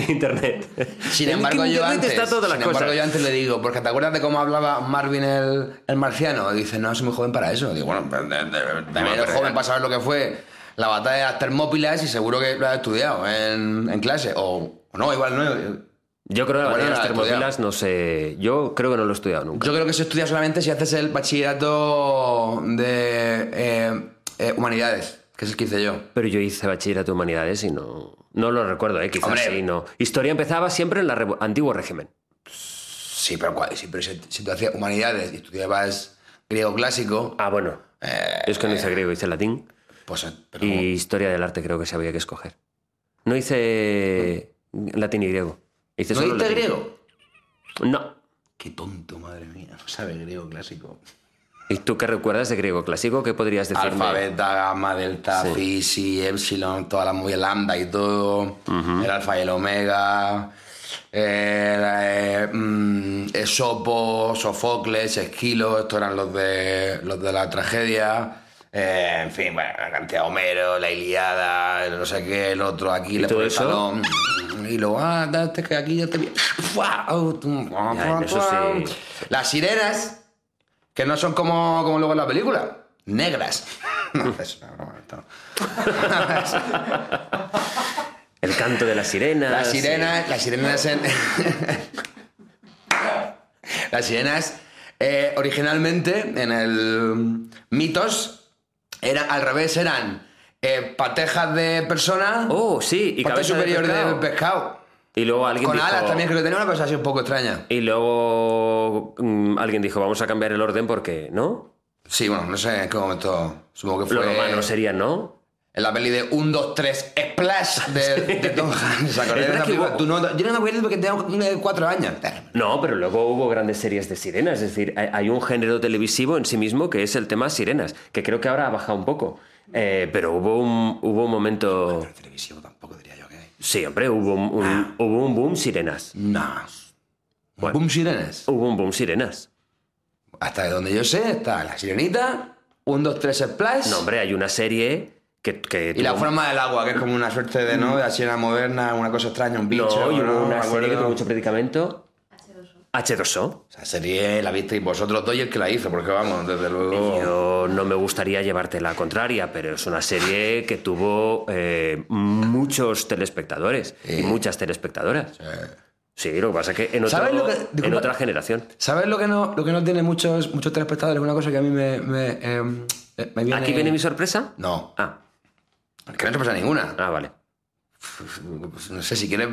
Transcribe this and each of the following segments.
internet. Sin En embargo, yo internet antes, está todas las cosas. yo antes le digo, porque te acuerdas de cómo hablaba Marvin el marciano. Y dice, no, soy muy joven para eso. Digo, bueno, también eres joven para saber lo que fue la batalla de las Termópilas y seguro que lo has estudiado en clase. O no, igual no. Yo creo que la batalla de las no lo he Termópilas, no sé. Yo creo que no lo he estudiado nunca. Yo creo que se estudia solamente si haces el bachillerato de humanidades, que es el que hice yo. Pero yo hice bachillerato de humanidades y no lo recuerdo, quizás Hombre. sí, no. Historia empezaba siempre en el antiguo régimen. Sí, pero si tú hacías humanidades y estudiabas griego clásico, Ah, bueno. Es que no hice griego, hice latín. pues... Pero Y historia del arte creo que se había que escoger. No hice latín y griego. Hice ¿no solo diste latín. griego? No. Qué tonto, madre mía. No sabe griego clásico. ¿Y tú qué recuerdas de griego clásico? ¿Qué podrías decirme? Alfa, beta, gamma, delta, Sí. phi, psi, epsilon, toda la movida lambda y todo. El alfa y el omega. Esopo, Sofocles, Esquilo, estos eran los de la tragedia. En fin, bueno, la cantidad de Homero, la Ilíada, el no sé qué, el otro aquí, le todo pone el eso? talón. Y luego, date que aquí ya te vi. Ya, eso sí. Las sirenas, que no son como luego en la película, negras. No, es una broma, esto no. El canto de las sirenas. Las sirenas las sirenas originalmente en el mitos eran al revés, eran patejas de persona, Oh, sí, y parte cabeza superior de pescado. del pescado. Y luego alguien Con dijo... alas también, creo que tenía una cosa así un poco extraña. Y luego alguien dijo, vamos a cambiar el orden porque, ¿no? Sí, bueno, no sé en qué momento, supongo que Los fue romanos serían, ¿no? en la peli de 1, 2, 3, Splash de Tom Hanks. ¿Se acordáis de Es verdad esa que película? hubo- Yo no me acuerdo porque tenía 4 años. No, pero luego hubo grandes series de sirenas. Es decir, hay un género televisivo en sí mismo que es el tema sirenas, que creo que ahora ha bajado un poco. Pero hubo un momento... Pero televisivo tampoco diría yo que hay. Sí, hombre, hubo un boom sirenas. No. Bueno. Boom sirenes. Hubo un boom sirenas. Hasta donde yo sé está la sirenita, 1, 2, 3 Splash. No, hombre, hay una serie que Y la tuvo- forma del agua, que es como una suerte de, ¿no? De la sirena moderna, una cosa extraña, un bicho. No, y hubo ¿no? una Me serie que acuerdo. tuvo mucho predicamento. H2O. Esa serie la visteis vosotros dos y el que la hizo, porque vamos, desde luego... Yo no me gustaría llevarte la contraria, pero es una serie que tuvo muchos telespectadores y muchas telespectadoras. Sí, lo que pasa es que en, ¿Sabes lo que- en disculpa. otra generación. ¿Sabes lo que no tiene muchos telespectadores? Una cosa que a mí me viene... ¿Aquí viene mi sorpresa? No, Ah, que no te pasa ninguna. vale. Pues no sé, si quieres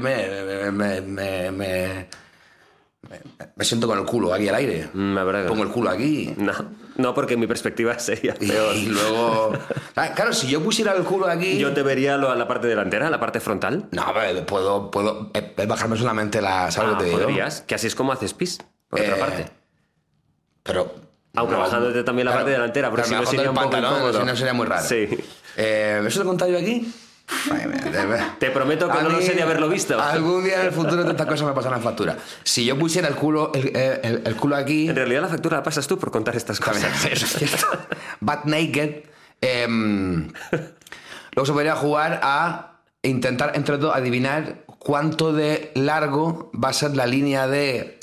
me siento con el culo aquí al aire. La verdad que Pongo el culo aquí. no, porque mi perspectiva sería peor. Y luego... Claro, si yo pusiera el culo aquí... Yo te vería a la parte delantera, a la parte frontal. No, pero puedo bajarme solamente la... ¿Sabes lo que te digo? Podrías, que así es como haces pis, por otra parte. Pero... Aunque bajándote también la parte delantera, porque pero si me no bajo sería todo un el poco pantalón, incómodo. si no sería muy raro. Sí. ¿Eso lo he contado yo aquí? Ay, Te prometo que a no lo mí, sé de haberlo visto. Algún día en el futuro estas cosas me pasan en factura. Si yo pusiera el culo aquí... En realidad la factura la pasas tú por contar estas cosas. También, eso es cierto. Butt naked. Luego se podría jugar a intentar, entre todos, adivinar cuánto de largo va a ser la línea de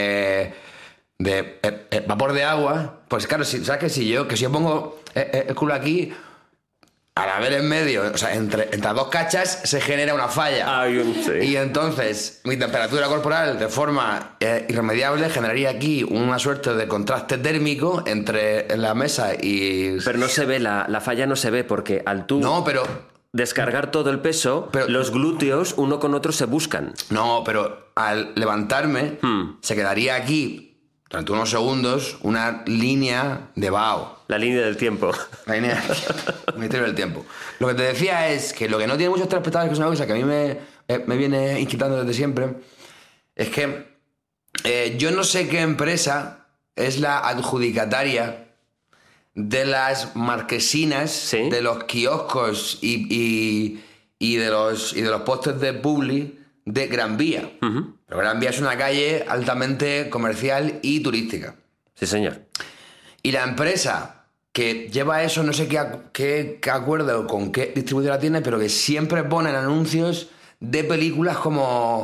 vapor de agua. Pues claro, ¿sabes que si yo pongo el culo aquí, al haber en medio, o sea, entre las dos cachas, se genera una falla. Sí. Y entonces mi temperatura corporal de forma irremediable generaría aquí una suerte de contraste térmico entre la mesa y... Pero no se ve, la falla no se ve porque al tú No, pero descargar todo el peso, Pero- los glúteos uno con otro se buscan. al levantarme se quedaría aquí durante unos segundos una línea de vaho. La línea del tiempo. La línea del misterio del tiempo. Lo que te decía es que lo que no tiene muchos telespectadores, que es una cosa que a mí me viene inquietando desde siempre, es que yo no sé qué empresa es la adjudicataria de las marquesinas, ¿Sí? de los kioscos y de los postes de publi de Gran Vía. Pero Gran Vía es una calle altamente comercial y turística. Sí, señor. Y la empresa que lleva eso, no sé qué acuerdo con qué distribuidora tiene, pero que siempre ponen anuncios de películas como